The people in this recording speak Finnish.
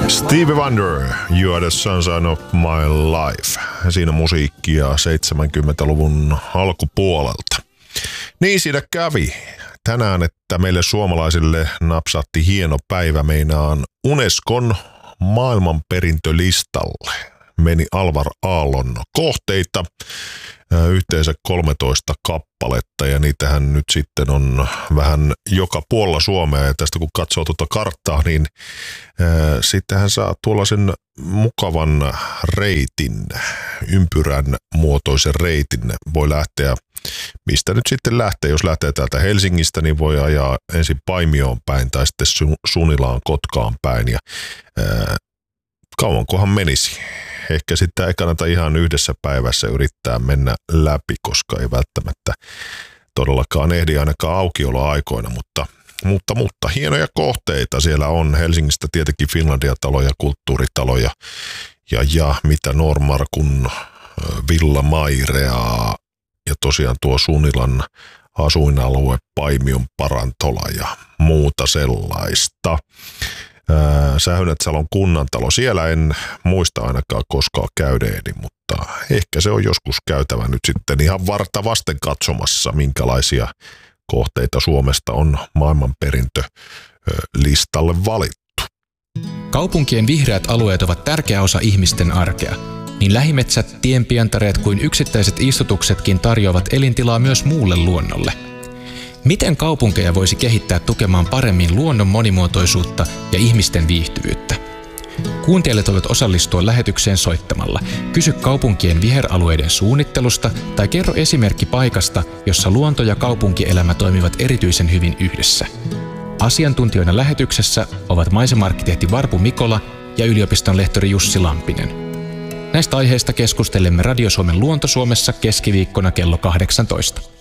Stevie Wonder, You Are the Sunshine of My Life. Siinä musiikkia 70-luvun alkupuolelta. Niin siinä kävi tänään, että meille suomalaisille napsahti hieno päivä. Meinaan Unescon maailmanperintölistalle meni Alvar Aallon kohteita, yhteensä 13 kappaletta, ja niitähän nyt sitten on vähän joka puolella Suomea, ja tästä kun katsoo tuota karttaa, niin sittenhän saa tuollaisen mukavan reitin, ympyrän muotoisen reitin, voi lähteä, mistä nyt sitten lähtee, jos lähtee täältä Helsingistä, niin voi ajaa ensin Paimioon päin, tai sitten Sunilaan Kotkaan päin, ja kauankohan menisi. Ehkä sitten ei kannata ihan yhdessä päivässä yrittää mennä läpi, koska ei välttämättä todellakaan ehdi ainakaan aukioloaikoina, mutta hienoja kohteita siellä on. Helsingistä tietenkin Finlandia-taloja, kulttuuritaloja ja mitä Normarkun Villa Maireaa ja tosiaan tuo Sunilan asuinalue, Paimion parantola ja muuta sellaista. Sähynät-Salon kunnantalo. Siellä en muista ainakaan koskaan käyneeni, mutta ehkä se on joskus käytävä nyt sitten ihan varta vasten katsomassa, minkälaisia kohteita Suomesta on maailmanperintölistalle valittu. Kaupunkien vihreät alueet ovat tärkeä osa ihmisten arkea. Niin lähimetsät, tienpientareet kuin yksittäiset istutuksetkin tarjoavat elintilaa myös muulle luonnolle. Miten kaupunkeja voisi kehittää tukemaan paremmin luonnon monimuotoisuutta ja ihmisten viihtyvyyttä? Kuuntelijat voivat osallistua lähetykseen soittamalla. Kysy kaupunkien viheralueiden suunnittelusta tai kerro esimerkki paikasta, jossa luonto ja kaupunkielämä toimivat erityisen hyvin yhdessä. Asiantuntijoina lähetyksessä ovat maisema-arkkitehti Varpu Mikola ja yliopiston lehtori Jussi Lampinen. Näistä aiheista keskustelemme Radio Suomen Luonto Suomessa keskiviikkona kello 18.